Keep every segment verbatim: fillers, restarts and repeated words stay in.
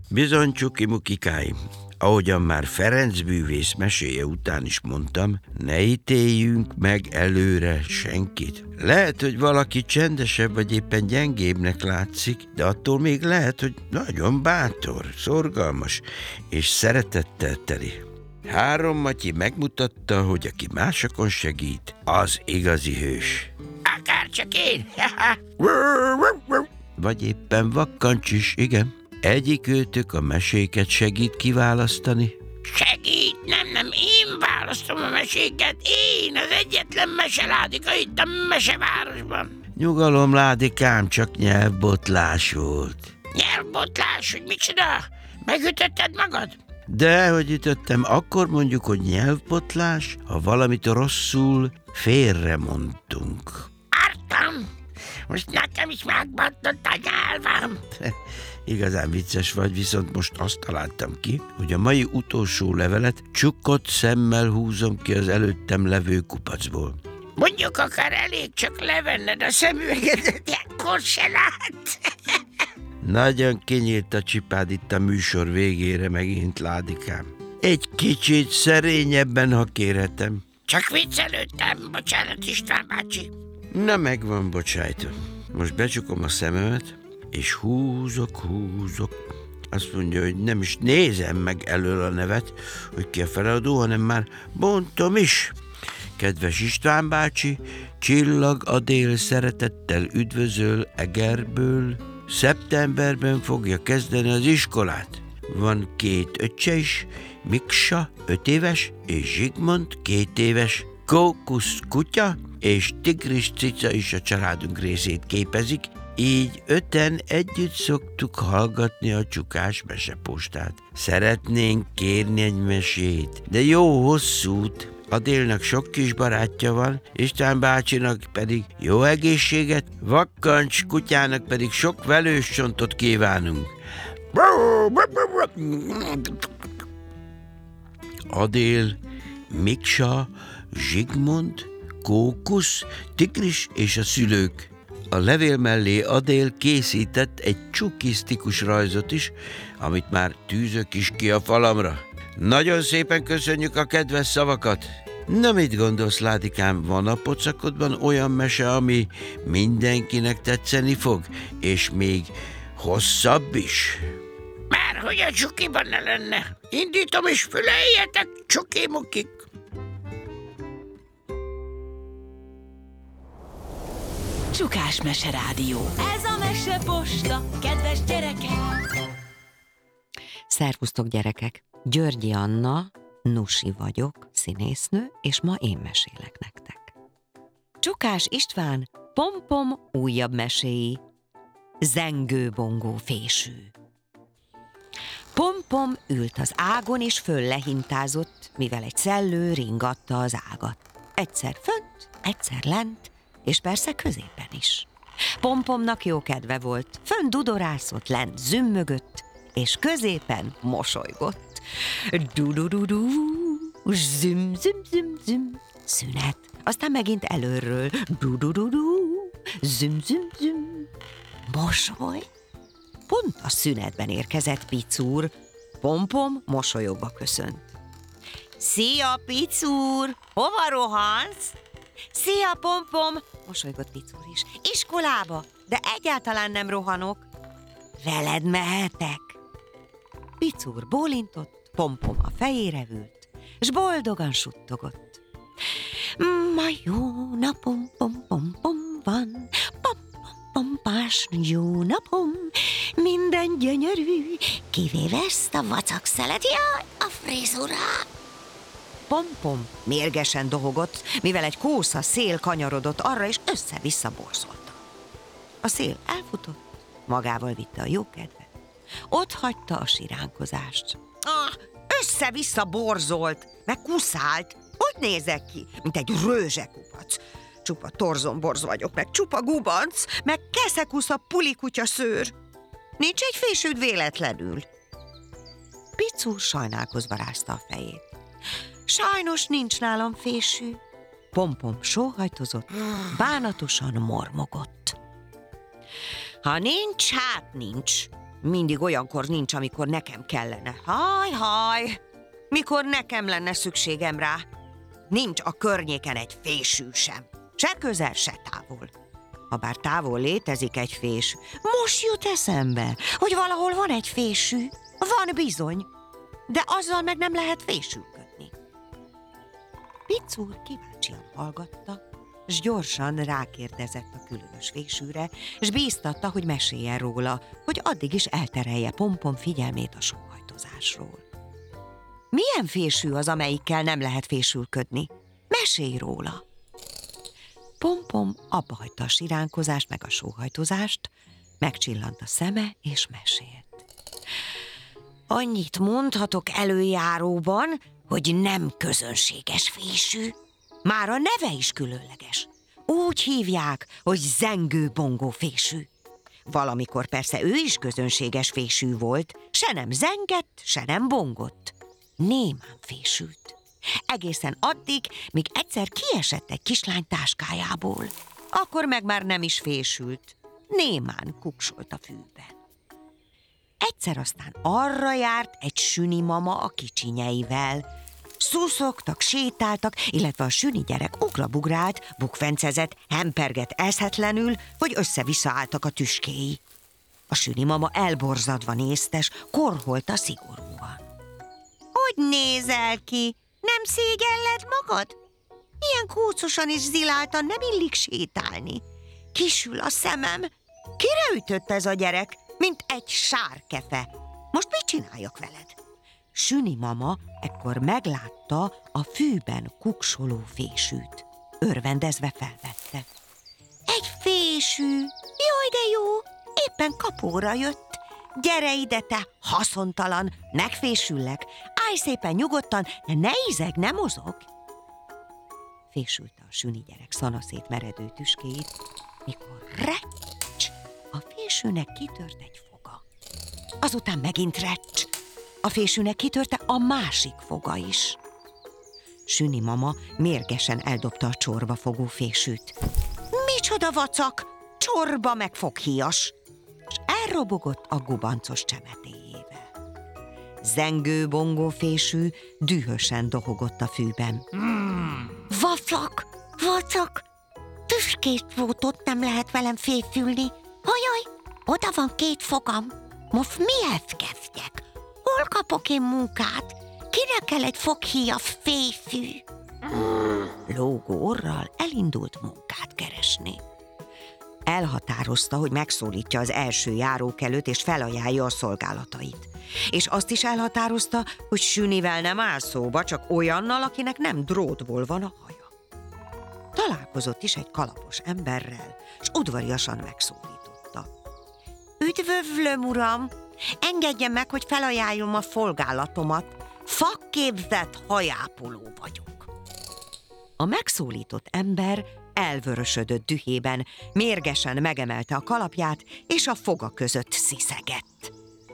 Bizony, csuki-mukikáim, ahogyan már Ferenc bűvész meséje után is mondtam, ne ítéljünk meg előre senkit. Lehet, hogy valaki csendesebb vagy éppen gyengébbnek látszik, de attól még lehet, hogy nagyon bátor, szorgalmas és szeretettel teli. Három Matyi megmutatta, hogy aki másokon segít, az igazi hős. Akár csak én. Vagy éppen vakkancs is, igen. Egyik őtök a meséket segít kiválasztani? Segít, nem, nem, én választom a meséket. Én az egyetlen meseládika itt a mesevárosban. Nyugalom, Ládikám, csak nyelvbotlás volt. Nyelvbotlás, hogy micsoda? Megütötted magad? De, hogy ütöttem, akkor mondjuk, hogy nyelvbotlás, ha valamit rosszul félre mondtunk. Ártam! Most nekem is megbontott a nyelvem. Igazán vicces vagy, viszont most azt találtam ki, hogy a mai utolsó levelet csukott szemmel húzom ki az előttem levő kupacból. Mondjuk akár elég csak levenned a szemüvegedet, akkor se lát. Nagyon kinyílt a csipád itt a műsor végére megint, Ládikám. Egy kicsit szerényebben, ha kérhetem. Csak viccelődtem, bocsánat, István bácsi. Na, megvan, bocsájtom. Most becsukom a szememet, és húzok, húzok. Azt mondja, hogy nem is nézem meg elől a nevet, hogy ki a feladó, hanem már bontom is. Kedves István bácsi, Csillag Adél szeretettel üdvözöl Egerből. Szeptemberben fogja kezdeni az iskolát. Van két öccse is, Miksa öt éves, és Zsigmond két éves. Kókusz kutya és Tigris cica is a családunk részét képezik, így öten együtt szoktuk hallgatni a Csukás mesepostát. Szeretnénk kérni egy mesét, de jó hosszút. Adélnak sok kis barátja van, István bácsinak pedig jó egészséget, Vakkancs kutyának pedig sok velős csontot kívánunk. Adél, Miksa, Zsigmond, Kókusz, Tigris és a szülők. A levél mellé Adél készített egy csukisztikus rajzot is, amit már tűzök is ki a falamra. Nagyon szépen köszönjük a kedves szavakat! Na, mit gondolsz, Ládikám, van a pocakodban olyan mese, ami mindenkinek tetszeni fog, és még hosszabb is? Már hogy a csukiban ne lenne. Indítom és füleljetek, csuki-mukik! Csukás meserádió. Ez a meseposta, kedves gyerekek! Szervusztok, gyerekek! Györgyi Anna, Nusi vagyok, színésznő, és ma én mesélek nektek. Csukás István Pompom újabb meséi. Zengő-bongó fésű. Pompom ült az ágon, és föl lehintázott, mivel egy szellő ringatta az ágat. Egyszer fönt, egyszer lent, és persze középen is. Pompomnak jó kedve volt, fönn dudorászott, lent zümmögött, és középen mosolygott. Du-du-du-du, züm, züm, züm, züm, szünet. Aztán megint előről, du-du-du-du, züm, züm, züm, mosoly. Pont a szünetben érkezett Picúr. Pompom mosolyogva köszönt. Szia, Picúr! Hova rohansz? Szia, Pompom! Mosolygott Picúr is. Iskolába, de egyáltalán nem rohanok. Veled mehetek? Picúr bólintott, Pompom a fejére ült, s boldogan suttogott. Ma jó napom, pom, pom, pom van, pom, pom, pompás jó napom, minden gyönyörű, kivéve ezt a vacakszelet, jaj, a frizurám. Pompom mérgesen dohogott, mivel egy kósza szél kanyarodott arra, és össze-vissza borzolta. A szél elfutott, magával vitte a jókedvet. Ott hagyta a siránkozást. Ah, össze-vissza borzolt, meg kuszált. Hogy nézek ki? Mint egy rőzsekupac. Csupa torzomborz vagyok, meg csupa gubanc, meg keszekusza pulikutya szőr. Nincs egy fésűd véletlenül. Picúr sajnálkozva rázta a fejét. Sajnos nincs nálam fésű. Pompom sóhajtozott, bánatosan mormogott. Ha nincs, hát nincs. Mindig olyankor nincs, amikor nekem kellene. Haj, haj! Mikor nekem lenne szükségem rá. Nincs a környéken egy fésű sem. Se közel, se távol. Habár távol létezik egy fésű. Most jut eszembe, hogy valahol van egy fésű. Van bizony. De azzal meg nem lehet fésülködni. Pic úr kíváncsian hallgatta, s gyorsan rákérdezett a különös fésűre, s bíztatta, hogy meséljen róla, hogy addig is elterelje Pompom figyelmét a sóhajtozásról. Milyen fésű az, amelyikkel nem lehet fésülködni? Mesélj róla! Pompom abbahagyta a siránkozást meg a sóhajtozást, megcsillant a szeme és mesélt. Annyit mondhatok előjáróban, hogy nem közönséges fésű. Már a neve is különleges. Úgy hívják, hogy zengő-bongó fésű. Valamikor persze ő is közönséges fésű volt, se nem zengett, se nem bongott. Némán fésült. Egészen addig, míg egyszer kiesett egy kislány táskájából. Akkor meg már nem is fésült. Némán kuksolt a fűben. Egyszer aztán arra járt egy süni mama a kicsinyeivel. Szuszogtak, sétáltak, illetve a süni gyerek ugrabugrált, bukfencezett, hempergett eszetlenül, hogy össze-vissza álltak a tüskéi. A süni mama elborzadva néztes, korholta szigorúan. Hogy nézel ki? Nem szégyelled magad? Ilyen kócosan és ziláltan nem illik sétálni. Kisül a szemem. Kire ütött ez a gyerek, mint egy sárkefe? Most mit csináljak veled? Süni mama ekkor meglátta a fűben kuksoló fésűt. Örvendezve felvette. Egy fésű! Jaj, de jó! Éppen kapóra jött. Gyere ide, te haszontalan, megfésüllek. Állj szépen nyugodtan, de ne izeg, ne mozog. Fésülte a süni gyerek szanaszét meredő tüskéit, mikor recs, a fésűnek kitört egy foga. Azután megint recs, a fésűnek kitörte a másik foga is. Süni mama mérgesen eldobta a csorba fogó fésűt. Micsoda vacak, csorba meg foghíjas! És elrobogott a gubancos csemetéjével. Zengő-bongó fésű dühösen dohogott a fűben. Hmm. Vacak, vacak, tüskés pótot nem lehet velem fészülni. Hajaj, oda van két fogam. Most mihez kezdjek? Hol kapok én munkát? Kinek kell egy foghíjas fésű? Hmm. Lógó orral elindult munkát keresni. Elhatározta, hogy megszólítja az első járókelőt, és felajánlja a szolgálatait. És azt is elhatározta, hogy sünivel nem áll szóba, csak olyannal, akinek nem drótból van a haja. Találkozott is egy kalapos emberrel, s udvariasan megszólította. Üdvözlöm, uram! Engedje meg, hogy felajánljam a szolgálatomat. Szakképzett hajápoló vagyok. A megszólított ember elvörösödött dühében, mérgesen megemelte a kalapját, és a foga között sziszegett.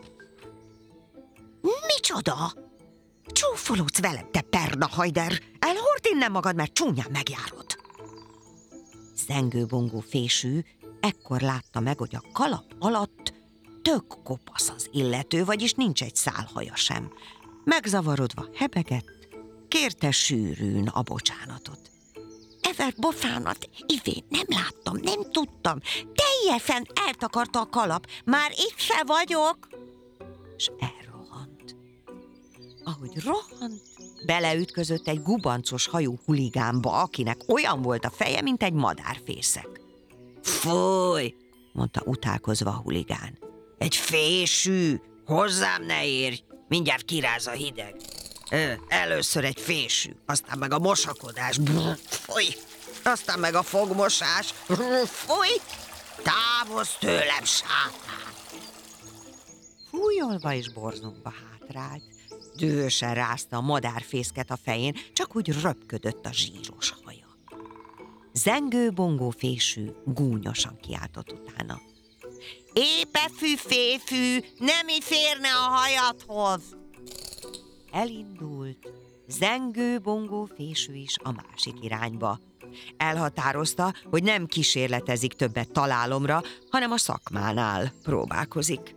Micsoda? Csúfolódsz velem, te pernahajder! Elhord innen magad, mert csúnyán megjárod! Zengő-bongó fésű ekkor látta meg, hogy a kalap alatt tök kopasz az illető, vagyis nincs egy szál haja sem. Megzavarodva hebegett, kérte sűrűn a bocsánatot. Ever bocsánat, Ivén, nem láttam, nem tudtam. Teljesen eltakarta a kalap. Már itt se vagyok. És elrohant. Ahogy rohant, beleütközött egy gubancos hajú huligánba, akinek olyan volt a feje, mint egy madárfészek. Fúj, mondta utálkozva a huligán. Egy fésű, hozzám ne érj, mindjárt kiráz a hideg. Először egy fésű, aztán meg a mosakodás. Fúj! Aztán meg a fogmosás. Fúj! Távozz tőlem, sátán! Fújolva és borzongva hátrált. Dühösen rázta a madárfészket a fején, csak úgy röpködött a zsíros haja. Zengő-bongó fésű gúnyosan kiáltott utána. Épefű féfű, nem így férne a hajadhoz! Elindult zengő-bongó fésű is a másik irányba. Elhatározta, hogy nem kísérletezik többet találomra, hanem a szakmánál próbálkozik.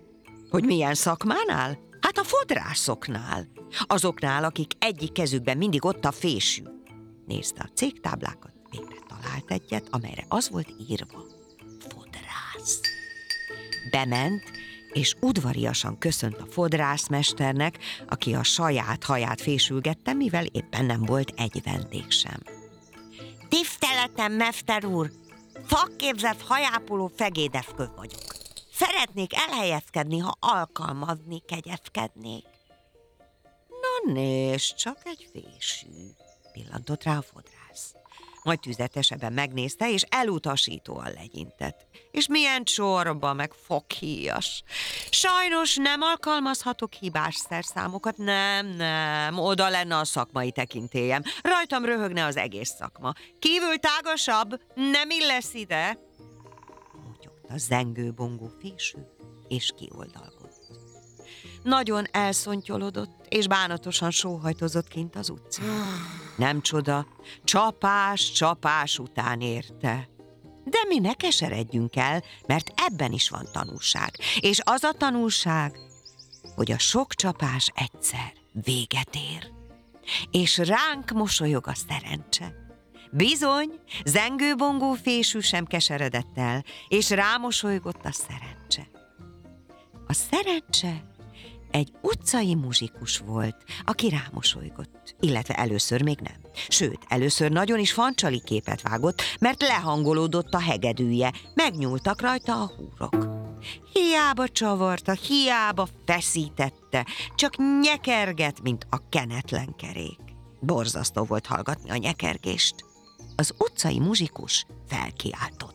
Hogy milyen szakmánál? Hát a fodrászoknál. Azoknál, akik egyik kezükben mindig ott a fésű. Nézte a cégtáblákat, végre talált egyet, amelyre az volt írva: fodrász. Bement, és udvariasan köszönt a fodrászmesternek, aki a saját haját fésülgette, mivel éppen nem volt egy vendég sem. Tiszteletem, mester úr! Szakképzett hajápoló fegédeszköz vagyok. Szeretnék elhelyezkedni, ha alkalmazni kegyezkednék. Na nézd, csak egy fésű, pillantott rá a fodrász. Majd tüzetesebben megnézte, és elutasítóan legyintett. És milyen csorba, meg foghíjas. Sajnos nem alkalmazhatok hibás szerszámokat, nem, nem, oda lenne a szakmai tekintélyem. Rajtam röhögne az egész szakma. Kívül tágasabb, nem illesz ide. Motyogta zengő-bongó fésű, és kioldalgott. Nagyon elszontyolodott, és bánatosan sóhajtozott kint az utcán. Nem csoda, csapás, csapás után érte. De mi ne keseredjünk el, mert ebben is van tanulság. És az a tanulság, hogy a sok csapás egyszer véget ér. És ránk mosolyog a szerencse. Bizony, zengő-bongó fésű sem keseredett el, és rámosolygott a szerencse. A szerencse egy utcai muzsikus volt, aki rámosolygott, illetve először még nem. Sőt, először nagyon is fancsali képet vágott, mert lehangolódott a hegedűje, megnyúltak rajta a húrok. Hiába csavarta, hiába feszítette, csak nyekerget, mint a kenetlen kerék. Borzasztó volt hallgatni a nyekergést. Az utcai muzsikus felkiáltott.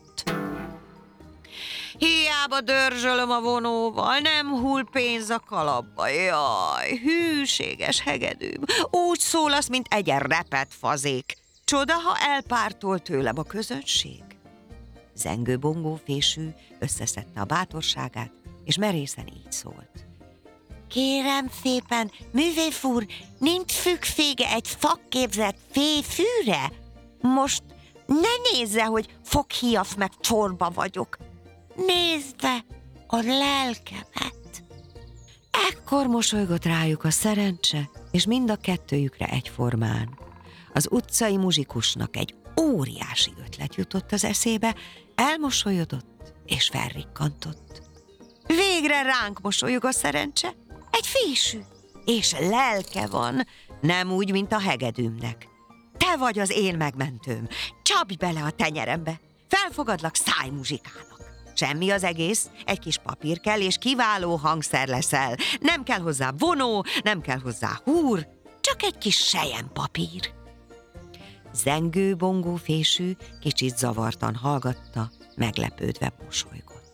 Hiába dörzsölöm a vonóval, nem hull pénz a kalapba. Jaj, hűséges hegedűm, úgy szólasz, mint egy repett fazék. Csoda, ha elpártol tőlem a közönség. Zengő-bongó fésű összeszedte a bátorságát, és merészen így szólt. Kérem szépen, művész úr, nincs szüksége egy szakképzett fésűre? Most ne nézze, hogy foghíjas meg csorba vagyok. Nézd be a lelkemet! Ekkor mosolygott rájuk a szerencse, és mind a kettőjükre egyformán. Az utcai muzsikusnak egy óriási ötlet jutott az eszébe, elmosolyodott és felrikkantott. Végre ránk mosolyog a szerencse, egy fésű, és lelke van, nem úgy, mint a hegedűmnek. Te vagy az én megmentőm, csapj bele a tenyerembe, felfogadlak szájmuzsikának. Semmi az egész, egy kis papír kell, és kiváló hangszer leszel. Nem kell hozzá vonó, nem kell hozzá húr, csak egy kis selyempapír. Zengő-bongó fésű kicsit zavartan hallgatta, meglepődve mosolygott.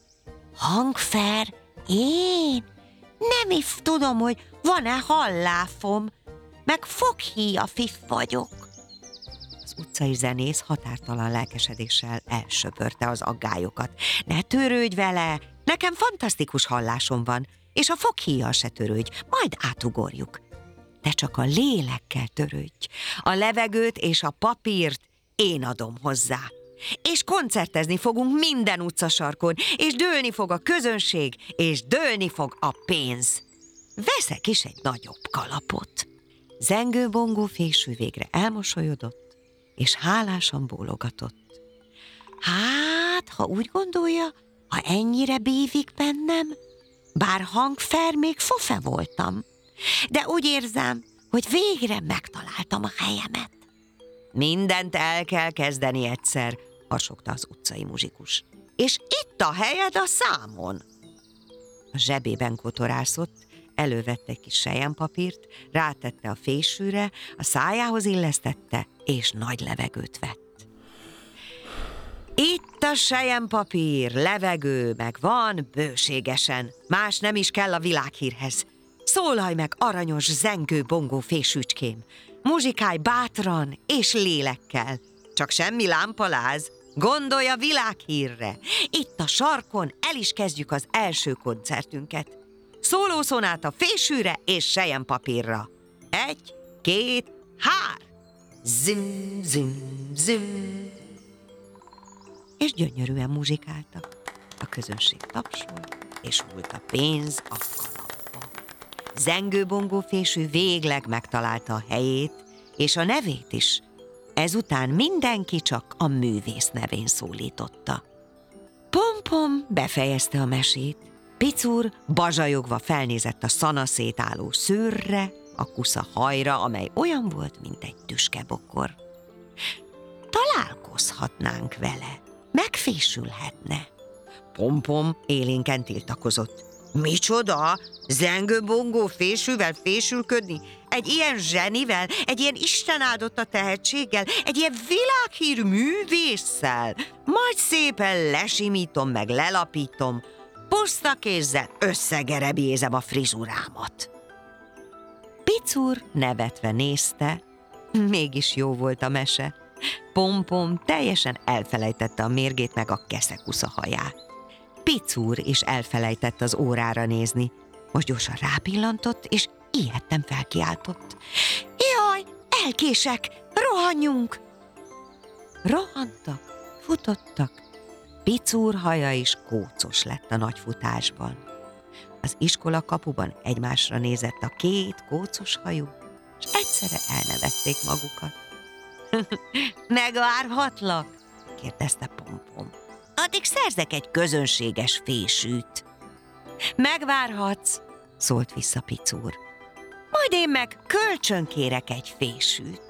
Hangfer? Én? Nem is tudom, hogy van-e halláfom, meg foghíjafif vagyok. Az utcai zenész határtalan lelkesedéssel elsöpörte az aggályokat. Ne törődj vele, nekem fantasztikus hallásom van, és a foghíjjal se törődj, majd átugorjuk. De csak a lélekkel törődj. A levegőt és a papírt én adom hozzá. És koncertezni fogunk minden utcasarkon, és dőlni fog a közönség, és dőlni fog a pénz. Veszek is egy nagyobb kalapot. Zengő-bongó fésű végre elmosolyodott, és hálásan bólogatott. Hát, ha úgy gondolja, ha ennyire bízik bennem, bár hangfer még fofe voltam, de úgy érzem, hogy végre megtaláltam a helyemet. Mindent el kell kezdeni egyszer, harsogta az utcai muzsikus. És itt a helyed a számon. A zsebében kotorászott, elővette egy kis selyempapírt, rátette a fésűre, a szájához illesztette, és nagy levegőt vett. Itt a selyempapír, levegő, meg van bőségesen. Más nem is kell a világhírhez. Szólalj meg, aranyos, zengő-bongó fésűcském. Muzsikálj bátran és lélekkel. Csak semmi lámpaláz. Gondolj a világhírre. Itt a sarkon el is kezdjük az első koncertünket. Szólószonáta fésűre és selyempapírra. Egy, két, hár! Züm, züm, züm. És gyönyörűen muzsikáltak. A közönség tapsolt, és volt a pénz a kalapba. Zengő-bongófésű végleg megtalálta a helyét, és a nevét is. Ezután mindenki csak a művész nevén szólította. Pompom befejezte a mesét. Picur bazsajogva felnézett a szanaszét álló szőrre, a kusza hajra, amely olyan volt, mint egy tüskebokor. Találkozhatnánk vele, megfésülhetne. Pompom élénken tiltakozott. Micsoda? Zengő-bongó fésűvel fésülködni? Egy ilyen zsenivel? Egy ilyen istenáldotta tehetséggel? Egy ilyen világhírű művésszel? Majd szépen lesimítom, meg lelapítom, puszta kézzel összegerebézem a frizurámat. Picur nevetve nézte, mégis jó volt a mese. Pompom teljesen elfelejtette a mérgét meg a keszekusza haját. Picur is elfelejtett az órára nézni. Most gyorsan rápillantott, és ijedten felkiáltott. Jaj, elkések, rohanjunk! Rohantak, futottak. Picur haja is kócos lett a nagy futásban. Az iskola kapuban egymásra nézett a két kócos hajú, és egyszerre elnevették magukat. Megvárhatlak? kérdezte Pompom. Addig szerzek egy közönséges fésűt. Megvárhatsz, szólt vissza Picur. Majd én meg kölcsönkérek egy fésűt.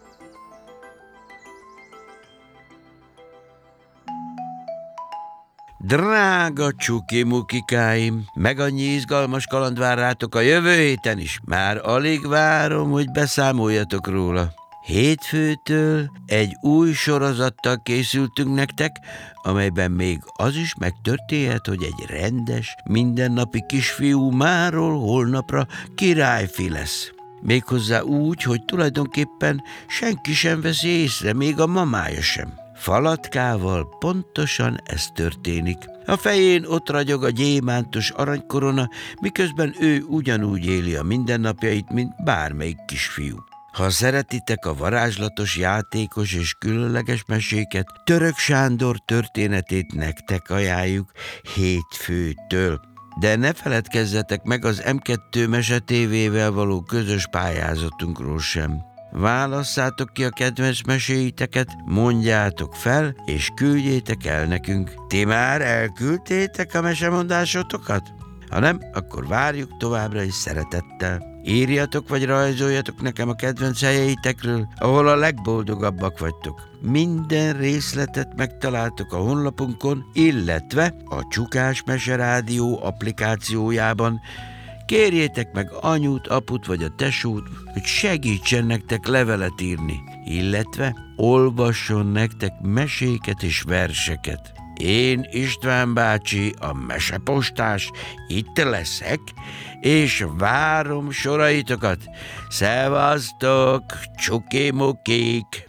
Drága csuki-mukikáim, meg annyi izgalmas kaland vár rátok a jövő héten is. Már alig várom, hogy beszámoljatok róla. Hétfőtől egy új sorozattal készültünk nektek, amelyben még az is megtörténhet, hogy egy rendes, mindennapi kisfiú máról holnapra királyfi lesz. Méghozzá úgy, hogy tulajdonképpen senki sem veszi észre, még a mamája sem. Falatkával pontosan ez történik. A fején ott ragyog a gyémántos aranykorona, miközben ő ugyanúgy éli a mindennapjait, mint bármelyik kisfiú. Ha szeretitek a varázslatos, játékos és különleges meséket, Török Sándor történetét nektek ajánljuk hétfőtől. De ne feledkezzetek meg az em kettő Mese tévével való közös pályázatunkról sem. Válasszátok ki a kedvenc meséiteket, mondjátok fel, és küldjétek el nekünk. Ti már elküldtétek a mesemondásotokat? Ha nem, akkor várjuk továbbra is szeretettel. Írjatok vagy rajzoljatok nekem a kedvenc helyeitekről, ahol a legboldogabbak vagytok. Minden részletet megtaláltok a honlapunkon, illetve a Csukás Mese Rádió applikációjában. Kérjétek meg anyut, aput vagy a tesót, hogy segítsen nektek levelet írni, illetve olvasson nektek meséket és verseket. Én, István bácsi, a mesepostás, itt leszek, és várom soraitokat. Szevasztok, csuki-mukik!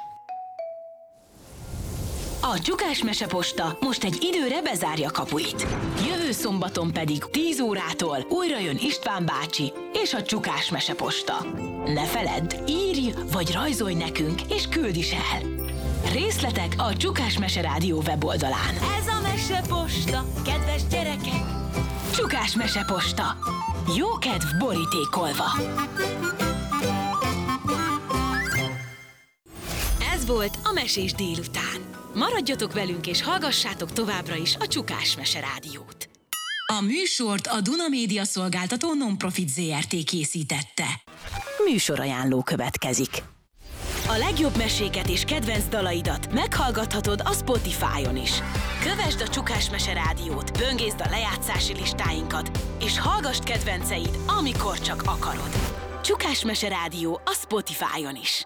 A Csukás Meseposta most egy időre bezárja kapuit. Jövő szombaton pedig tíz órától újra jön István bácsi és a Csukás Meseposta. Ne feledd, írj vagy rajzolj nekünk, és küld is el! Részletek a Csukás Mese Rádió weboldalán. Ez a Meseposta, kedves gyerekek! Csukás Meseposta. Jó kedv borítékolva! Ez volt a Mesés délután. Maradjatok velünk és hallgassátok továbbra is a Csukás Mese Rádiót. A műsort a Duna Média Szolgáltató Nonprofit zé er té készítette. Műsorajánló következik. A legjobb meséket és kedvenc dalaidat meghallgathatod a Spotify-on is. Kövesd a Csukás Mese Rádiót, böngészd a lejátszási listáinkat, és hallgasd kedvenceid, amikor csak akarod. Csukás Mese Rádió a Spotify-on is.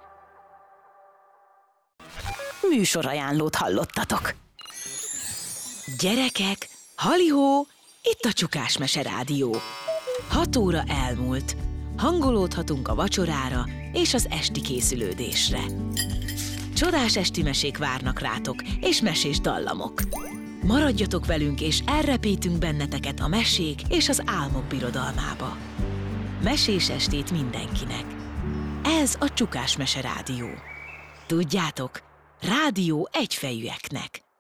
Műsorajánlót hallottatok. Gyerekek, halihó, itt a Csukás Mese Rádió. Hat óra elmúlt. Hangolódhatunk a vacsorára és az esti készülődésre. Csodás esti mesék várnak rátok, és mesés dallamok. Maradjatok velünk, és elrepítünk benneteket a mesék és az álmok birodalmába. Mesés estét mindenkinek. Ez a Csukás Mese Rádió. Tudjátok, rádió egyfejűeknek.